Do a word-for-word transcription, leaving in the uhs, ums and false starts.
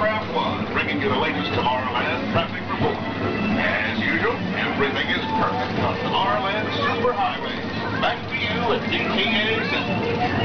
Aircraft One, bringing you the latest Tomorrowland traffic report. As usual, everything is perfect on Tomorrowland Superhighway. Back to you at D T A Center.